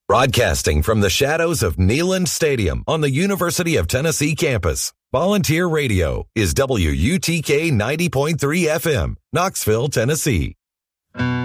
Broadcasting from the shadows of Neyland Stadium on the University of Tennessee campus, Volunteer Radio is WUTK 90.3 FM, Knoxville, Tennessee.